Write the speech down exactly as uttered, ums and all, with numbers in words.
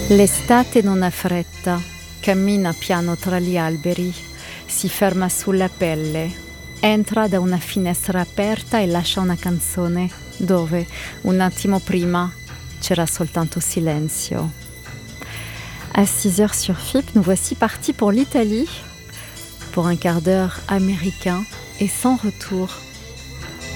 L'estate non ha fretta, cammina piano tra gli alberi, si ferma sulla pelle, entra da una finestra aperta et lascia una canzone dove, un attimo prima, c'era soltanto silenzio. À six heures sur F I P, nous voici partis pour l'Italie, pour un quart d'heure américain et sans retour.